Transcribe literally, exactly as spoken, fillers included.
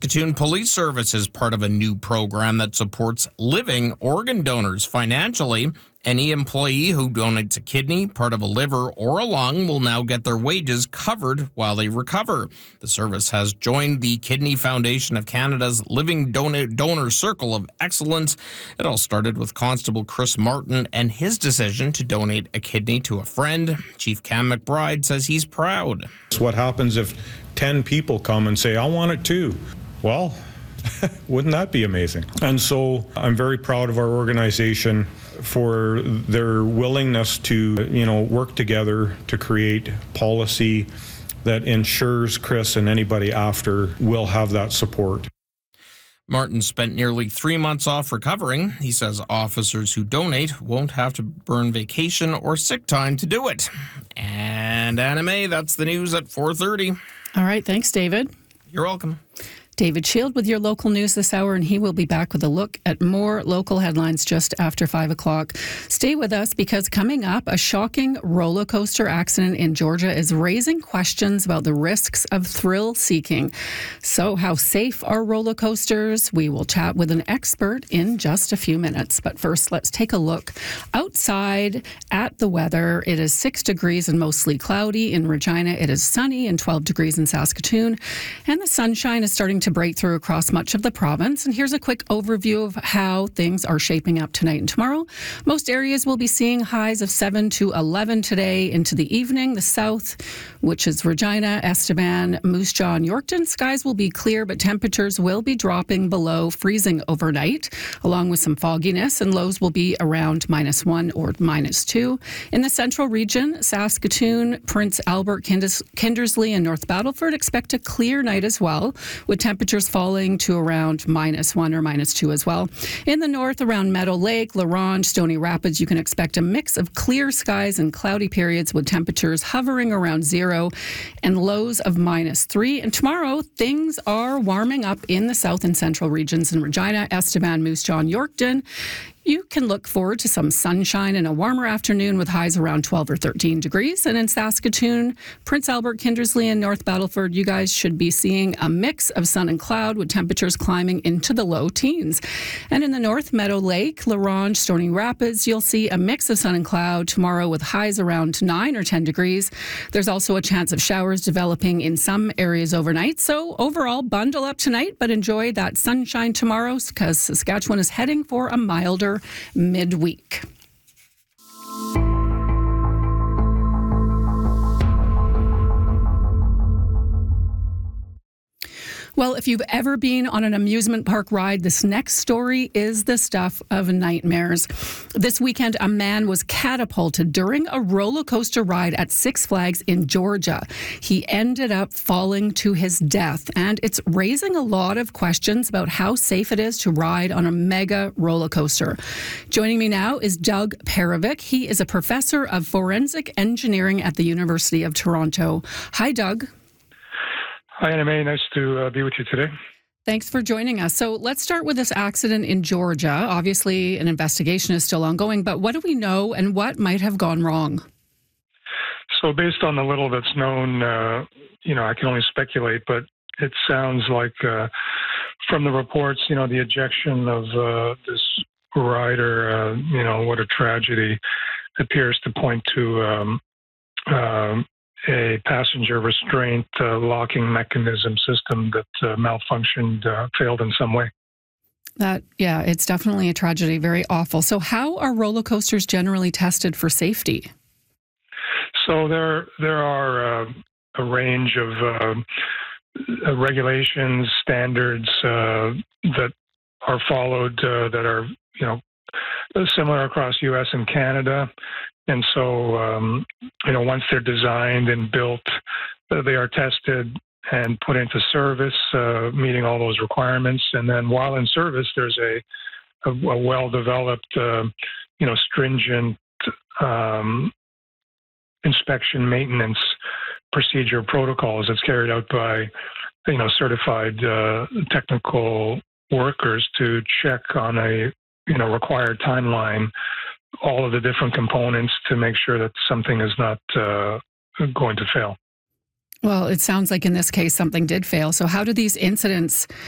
Saskatoon Police Service is part of a new program that supports living organ donors financially. Any employee who donates a kidney, part of a liver, or a lung will now get their wages covered while they recover. The service has joined the Kidney Foundation of Canada's Living Donor, Donor Circle of Excellence. It all started with Constable Chris Martin and his decision to donate a kidney to a friend. Chief Cam McBride says he's proud. What happens if ten people come and say, I want it too? Well, wouldn't that be amazing? And so I'm very proud of our organization for their willingness to, you know, work together to create policy that ensures Chris and anybody after will have that support. Martin spent nearly three months off recovering. He says officers who donate won't have to burn vacation or sick time to do it. And Anna May, that's the news at four thirty. All right, thanks, David. You're welcome. David Shield with your local news this hour, and he will be back with a look at more local headlines just after five o'clock. Stay with us because coming up, a shocking roller coaster accident in Georgia is raising questions about the risks of thrill seeking. So how safe are roller coasters? We will chat with an expert in just a few minutes. But first, let's take a look outside at the weather. It is six degrees and mostly cloudy. In Regina, it is sunny and twelve degrees in Saskatoon. And the sunshine is starting to break through across much of the province. And here's a quick overview of how things are shaping up tonight and tomorrow. Most areas will be seeing highs of seven to eleven today into the evening. The south, which is Regina, Estevan, Moose Jaw, and Yorkton, skies will be clear, but temperatures will be dropping below freezing overnight, along with some fogginess, and lows will be around minus one or minus two. In the central region, Saskatoon, Prince Albert, Kinders- Kindersley, and North Battleford expect a clear night as well, with temperatures falling to around minus one or minus two as well. In the north, around Meadow Lake, La Ronge, Stony Rapids, you can expect a mix of clear skies and cloudy periods with temperatures hovering around zero and lows of minus three. And tomorrow, things are warming up in the south and central regions in Regina, Estevan, Moose Jaw, and Yorkton. You can look forward to some sunshine and a warmer afternoon with highs around twelve or thirteen degrees. And in Saskatoon, Prince Albert, Kindersley, and North Battleford, you guys should be seeing a mix of sun and cloud with temperatures climbing into the low teens. And in the north, Meadow Lake, La Ronge, Stony Rapids, you'll see a mix of sun and cloud tomorrow with highs around nine or ten degrees. There's also a chance of showers developing in some areas overnight. So overall, bundle up tonight, but enjoy that sunshine tomorrow because Saskatchewan is heading for a milder midweek. Well, if you've ever been on an amusement park ride, this next story is the stuff of nightmares. This weekend, a man was catapulted during a roller coaster ride at Six Flags in Georgia. He ended up falling to his death, and it's raising a lot of questions about how safe it is to ride on a mega roller coaster. Joining me now is Doug Perovic. He is a professor of forensic engineering at the University of Toronto. Hi, Doug. Hi, Anna May. Nice to uh, be with you today. Thanks for joining us. So let's start with this accident in Georgia. Obviously, an investigation is still ongoing, but what do we know and what might have gone wrong? So based on the little that's known, uh, you know, I can only speculate, but it sounds like uh, from the reports, you know, the ejection of uh, this rider, uh, you know, what a tragedy, appears to point to um, um, a passenger restraint uh, locking mechanism system that uh, malfunctioned, uh, failed in some way. That, yeah, it's definitely a tragedy, very awful. So how are roller coasters generally tested for safety? So there, there are uh, a range of uh, uh, regulations, standards uh, that are followed uh, that are, you know, similar across U S and Canada. And so, um, you know, once they're designed and built, uh, they are tested and put into service, uh, meeting all those requirements. And then while in service, there's a, a, a well-developed, uh, you know, stringent um, inspection maintenance procedure protocols that's carried out by, you know, certified uh, technical workers to check on a, you know, required timeline all of the different components to make sure that something is not uh, going to fail. Well, it sounds like in this case something did fail. So how do these incidents